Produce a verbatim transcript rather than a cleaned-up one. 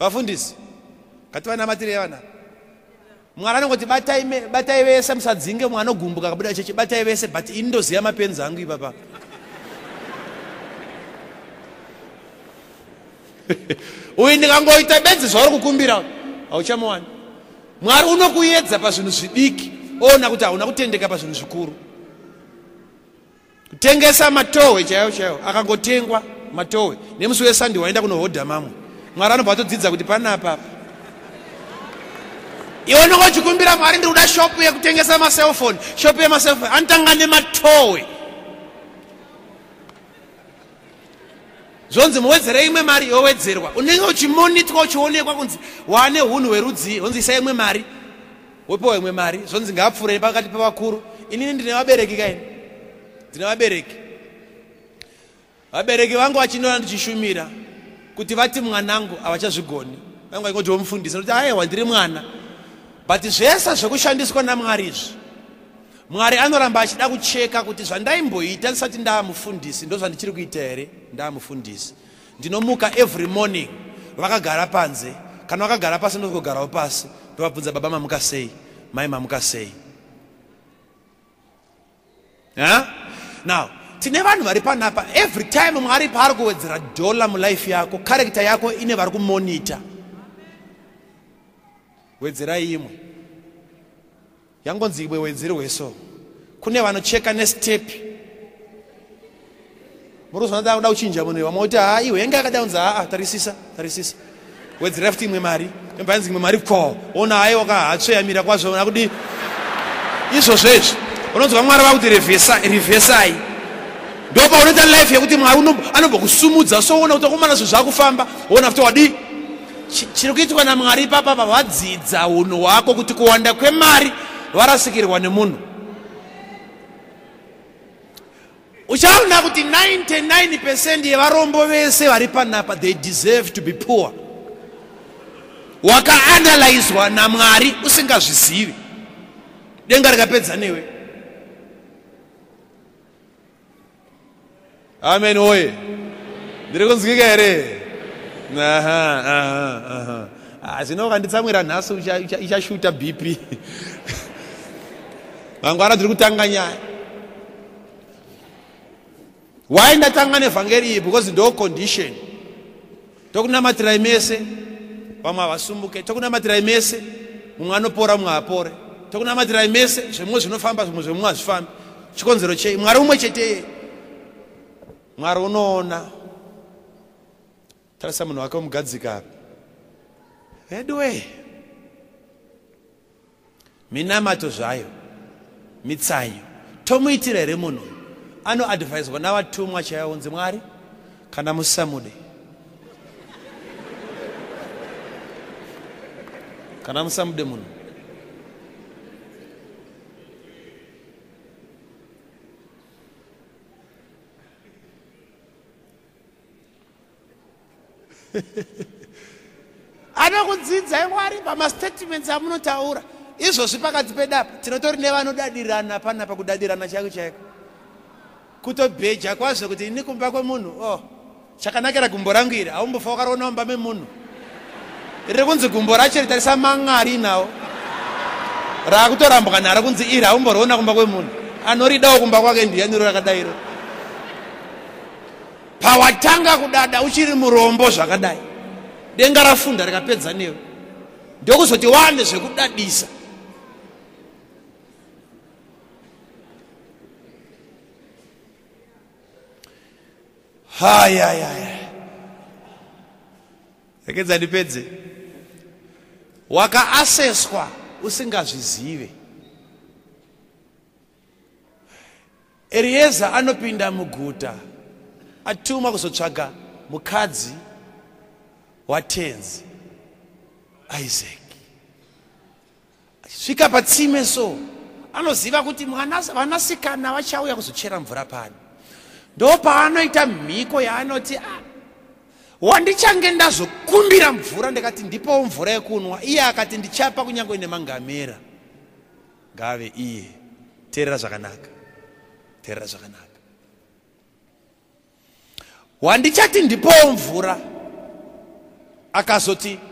Vafundisi kativana matire vana Mwari anongoti batai me batai vese musadzinge mwana ogumbuka kabuda cheche batai vese but indoziya mapenzi angu ipapa uyu ndikangoita bedzi zvauri kukumbira hauchamuwani Mwari unokuedza pazvinhu zvidiki ona kuti hauna kutendeka pazvinhu zvikuru kutengesa matowe chaiwo chaiwo akangotengwa matowe nemusi wesandi waenda kunohodha mamwe Mwari anobva atodzidza kuti panapa iwe unongochikumbira Mwari ndiri kuda shopu yekutengesa maselfoni shopu yemaselfoni anotanga nematowe zvonzi muwedzere imwe mari yowedzerwa unenge uchimonitwa uchionekwa kunzi wane hunhu hwerudzi honzi isa imwe mari wopiwa imwe mari zvonzi ngaapfuure pakati pavakuru inini ndine vabereki kaini ndine vabereki vabereki vangu vachinona ndichishumira kuti vati mwanangu havachazvigoni vangu vaingoti vomufundisa kuti aiwa ndiri mwana but zvese zvekushandiswa naMwari izvi Mwari anoramba achida kucheka kuti zvandaimboita ndisati ndaamufundisi ndo zvandichiri kuita here ndaamufundisi ndinomuka every morning vakagara panze kana vakagara pasi ndokugarawo pasi ndovabvunza baba mamuka sei mai mamuka sei yeah? Now tine vanhu vari panapa every time Mwari paari kuwedzera dola mulife yako character yako ine vari kumonita wedzerai imwe yangonzi iwe wedzerwe so kune vanocheka nestepi muri kuzvona kuda kuchinja munhu vamoti ha iwe yanga yakadaunza haa tarisisa tarisisa wedzera futi imwe mari embanzi imwe mari ko ona hayi wakahatsveyamira kwazvo nakudi izvozvo izvi unonzwa Mwari vakuti revhesai ndopa unoita life yekuti Mwari anombokusumudza so ona kuti akomana zvinhu zvakufamba ona futi wadi chiri kuitwa naMwari ipapa wadzidza unhu hwako kuti kuwanda kwemari varasikirwa nemunhu uchaona kuti ninety-nine percent yevarombo vese vari panapa they deserve to be poor wakaanalyzwa naMwari usingazvizivi denga rikapedza newe amen oye ndiri kunzwika here aha aha aha zvino ukanditsamwira nhasi ichashuta B P mangwana ndiri kutanga nyaya why ndatanga nevhangeri iyi because ndo condition tokunamatirai mese vamwe havasumbuke tokunamatirai mese mumwe anopora mumwe apore tokunamatirai mese zvimwe zvinofamba zvimwe zvemumwe hazvifambi chikonzero chei Mwari umwe cheteye Mwari unoona tarisa munhu wake womugadzika apa edwe minamato zvayo mitsayo tomuitira here munhu anoadvaiswa navatumwa chayaonzi Mwari kana musamude kana musamude munhu anokudzidzai Mwari pamastatements amunotaura izvozvi pakati pedapa tinotori nevanodadirana panapa kudadirana chaiko chaiko kutobheja kwazvo kuti ini kumba kwemunhu oh chakanakira gumbo rangu iri haumbofa wakaroona mumba memunhu riri kunzi gumbo racho ritarisa mang'ari nawo raakutorambwa naro kunzi iri haumboriona kumba kwemunhu anoridawo kumba kwake ndiyaniro rakadairo pawatanga kudada uchiri murombo zvakadai denga rafunda rikapedza newe ndokuzoti wane zvekudadisa hayayaya rekedza ndipedze wakaaseswa usingazvizive Elieza anopinda muguta atuma kuzotsvaga mukadzi watenzi Isaac achisvika patsime so anoziva kuti vanasikana vachauya kuzochera mvura pano ndo paanoita mhiko yaanoti wandichange ndazokumbira mvura ndikati ndipowo mvura yekunwa iye akati ndichapa kunyange nemangamera ngave iye teerera zvakanaka teerera zvakanaka wandichati ndipowo mvura akazoti